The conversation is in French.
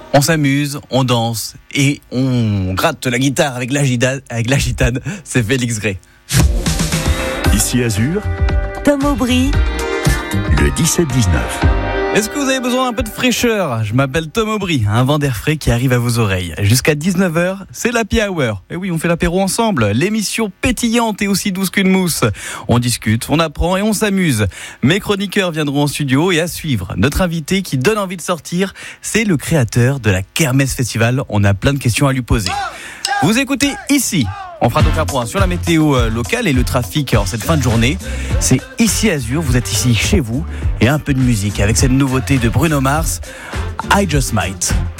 On s'amuse, on danse et on gratte la guitare avec la gitane. C'est Félix Gray. Ici Azur, Tom Aubry, le 17-19. Est-ce que vous avez besoin d'un peu de fraîcheur ? Je m'appelle Tom Aubry, un vent d'air frais qui arrive à vos oreilles. Jusqu'à 19h, c'est l'Happy Hour. Et oui, on fait l'apéro ensemble. L'émission pétillante et aussi douce qu'une mousse. On discute, on apprend et on s'amuse. Mes chroniqueurs viendront en studio et à suivre. Notre invité qui donne envie de sortir, c'est le créateur de la Kermesse Festival. On a plein de questions à lui poser. Vous écoutez ici. On fera donc un point sur la météo locale et le trafic en cette fin de journée. C'est Ici Azur, vous êtes ici chez vous. Et un peu de musique avec cette nouveauté de Bruno Mars, I Just Might.